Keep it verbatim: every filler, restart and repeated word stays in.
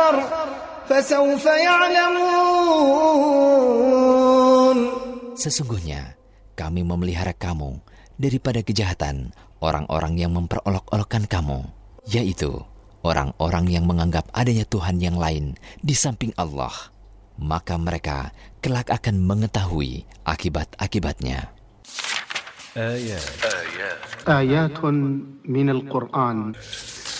آخر فسوف يعلمون. Sesungguhnya kami memelihara kamu daripada kejahatan orang-orang yang memperolok-olokkan kamu, yaitu orang-orang yang menganggap adanya Tuhan yang lain di samping Allah. Maka mereka kelak akan mengetahui akibat-akibatnya. آيات آيات من القرآن